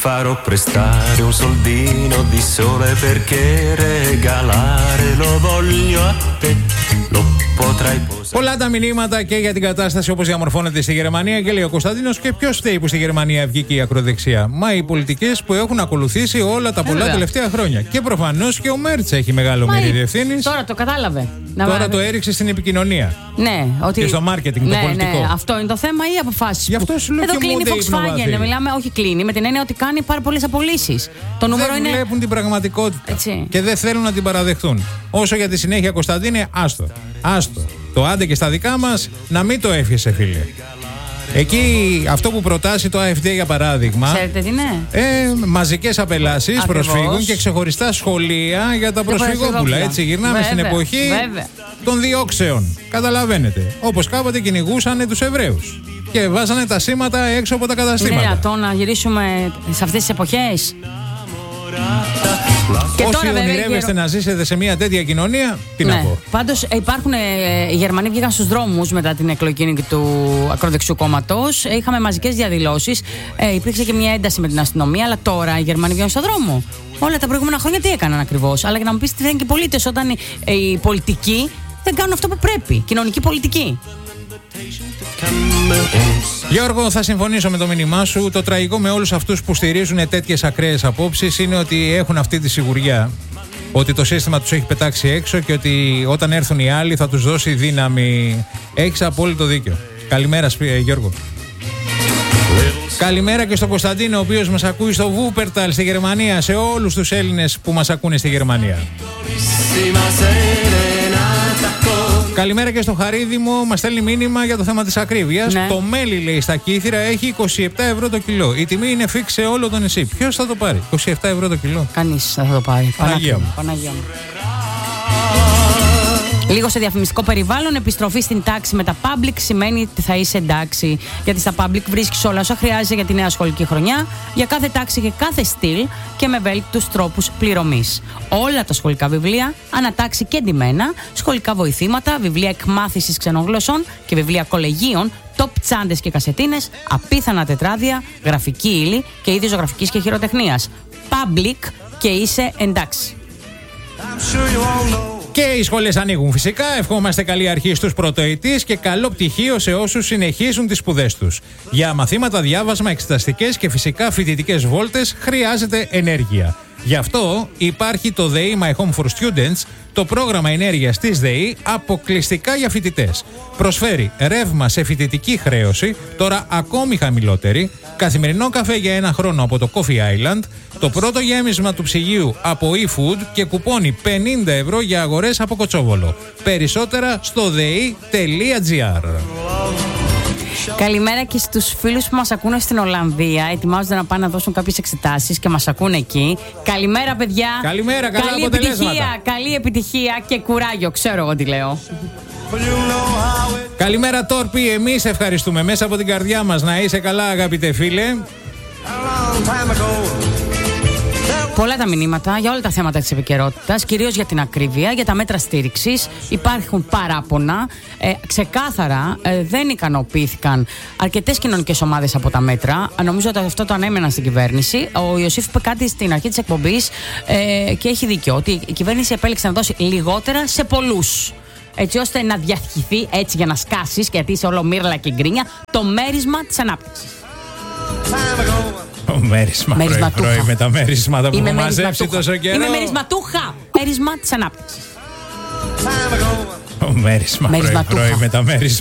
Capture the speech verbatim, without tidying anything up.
farò prestare un soldino di sole perché regalare lo voglio a te. Lo potrai posare. Πολλά τα μηνύματα και για την κατάσταση όπως διαμορφώνεται στη Γερμανία και λέει ο Κωνσταντίνος, και ποιος φταίει που στη Γερμανία βγήκε η ακροδεξιά? Μα οι πολιτικές που έχουν ακολουθήσει όλα τα πολλά Βέβαια. τελευταία χρόνια. Και προφανώς και ο Μέρτς έχει μεγάλο μερίδιο ευθύνης. Τώρα το κατάλαβε. Τώρα να... το έριξε στην επικοινωνία. Ναι, ότι... και στο μάρκετινγκ, ναι, το πολιτικό. Ναι, αυτό είναι το θέμα ή αποφάσεις? Γι' αυτό σου λέω. Εδώ κλείνει η Volkswagen. Μιλάμε, όχι κλείνει, με την έννοια ότι κάνει πάρα πολλές απολύσεις. Το νούμερο δεν είναι. Δεν βλέπουν την πραγματικότητα. Έτσι. Και δεν θέλουν να την παραδεχτούν. Όσο για τη συνέχεια, Κωνσταντίνε, άστο. Άστο. Το άντε και στα δικά μας, να μην το εύχεσαι, φίλε. Εκεί αυτό που προτάσει το AfD για παράδειγμα. Ξέρετε τι είναι? Ε, μαζικές απελάσεις Ακριβώς. προσφύγων και ξεχωριστά σχολεία για τα προσφυγόπουλα. Έτσι, γυρνάμε Βέβαια. στην εποχή Βέβαια. των διώξεων. Καταλαβαίνετε. Όπως κάποτε κυνηγούσαν τους Εβραίους και βάζανε τα σήματα έξω από τα καταστήματα. Είναι δυνατόν να γυρίσουμε σε αυτές τις εποχές? Και όσοι ονειρεύεστε να ζήσετε σε μια τέτοια κοινωνία, τι ναι. να πω. Πάντως υπάρχουν, ε, οι Γερμανοί βγήκαν στους δρόμους μετά την εκλογή του ακροδεξιού κόμματος. Ε, είχαμε μαζικές διαδηλώσεις. Ε, υπήρξε και μια ένταση με την αστυνομία. Αλλά τώρα οι Γερμανοί βγαίνουν στον δρόμο. Όλα τα προηγούμενα χρόνια τι έκαναν ακριβώς? Αλλά για να μου πεις τι λένε και οι πολίτες όταν οι, ε, οι πολιτικοί δεν κάνουν αυτό που πρέπει. Κοινωνική πολιτική. Γιώργο, θα συμφωνήσω με το μήνυμά σου. Το τραγικό με όλους αυτούς που στηρίζουν τέτοιες ακραίες απόψεις είναι ότι έχουν αυτή τη σιγουριά ότι το σύστημα τους έχει πετάξει έξω και ότι όταν έρθουν οι άλλοι θα τους δώσει δύναμη. Έχεις απόλυτο δίκιο. Καλημέρα, Γιώργο. Καλημέρα και στον Κωνσταντίνο, ο οποίος μας ακούει στο Βούπερταλ στη Γερμανία, σε όλους τους Έλληνες που μας ακούνε στη Γερμανία. Καλημέρα και στο Χαρίδημο, μας στέλνει μήνυμα για το θέμα της ακρίβειας. Ναι. Το μέλι, λέει, στα Κύθυρα έχει είκοσι επτά ευρώ το κιλό. Η τιμή είναι φίξ σε όλο το νησί. Ποιος θα το πάρει? είκοσι επτά ευρώ το κιλό. Κανείς δεν θα το πάρει. Παναγία μου. Παναγία μου. Λίγο σε διαφημιστικό περιβάλλον, επιστροφή στην τάξη με τα public σημαίνει ότι θα είσαι εντάξει. Γιατί στα public βρίσκεις όλα όσα χρειάζεσαι για τη νέα σχολική χρονιά, για κάθε τάξη και κάθε στυλ και με ευέλικτους τρόπους πληρωμής. Όλα τα σχολικά βιβλία, ανατάξει και εντυμένα, σχολικά βοηθήματα, βιβλία εκμάθησης ξενογλωσσών και βιβλία κολεγίων, top τσάντες και κασετίνες, απίθανα τετράδια, γραφική ύλη και είδη ζωγραφικής και χειροτεχνίας. Public και είσαι εντάξει. Και οι σχολές ανοίγουν φυσικά. Ευχόμαστε καλή αρχή στους πρωτοετής και καλό πτυχίο σε όσους συνεχίζουν τις σπουδές τους. Για μαθήματα, διάβασμα, εξεταστικές και φυσικά φοιτητικές βόλτες χρειάζεται ενέργεια. Γι' αυτό υπάρχει το ΔΕΗ My Home for Students, το πρόγραμμα ενέργειας της ΔΕΗ αποκλειστικά για φοιτητές. Προσφέρει ρεύμα σε φοιτητική χρέωση, τώρα ακόμη χαμηλότερη, καθημερινό καφέ για ένα χρόνο από το Coffee Island, το πρώτο γέμισμα του ψυγείου από eFood και κουπόνι πενήντα ευρώ για αγορές από Κοτσόβολο. Περισσότερα στο δεη τελεία τζι άρ. Καλημέρα και στους φίλους που μας ακούνε στην Ολλανδία. Ετοιμάζονται να πάνε να δώσουν κάποιες εξετάσεις και μας ακούνε εκεί. Καλημέρα, παιδιά. Καλημέρα, καλά καλή αποτελέσματα. επιτυχία, καλή επιτυχία και κουράγιο. Ξέρω εγώ τι λέω. Καλημέρα, Τόρπι. Εμείς ευχαριστούμε μέσα από την καρδιά μας. Να είσαι καλά, αγαπητέ φίλε. Πολλά τα μηνύματα για όλα τα θέματα της επικαιρότητας, κυρίως για την ακρίβεια, για τα μέτρα στήριξης. Υπάρχουν παράπονα. Ε, ξεκάθαρα ε, δεν ικανοποιήθηκαν αρκετές κοινωνικές ομάδες από τα μέτρα. Νομίζω ότι αυτό το ανέμεναν στην κυβέρνηση. Ο Ιωσήφ είπε κάτι στην αρχή της εκπομπής ε, και έχει δίκιο, ότι η κυβέρνηση επέλεξε να δώσει λιγότερα σε πολλούς. Έτσι ώστε να διαχυθεί, έτσι για να σκάσεις, γιατί είσαι όλο μύρλα και γκρίνια, το μέρισμα της ανάπτυξης. Ο μέρισμα, πρωί με τα μέρισματα που έχω μαζέψει τόσο καιρό. Είμαι μερισματούχα. Μέρισμα της ανάπτυξης. Ο μέρισμα, πρωί με τα μέρισμα.